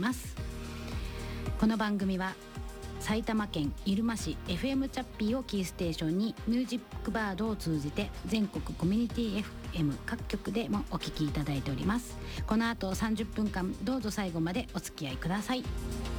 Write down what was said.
ます。この番組は埼玉県入間市 FM チャッピーをキーステーションにミュージックバードを通じて全国コミュニティ FM 各局でもお聞きいただいております。この後30分間どうぞ最後までお付き合いください。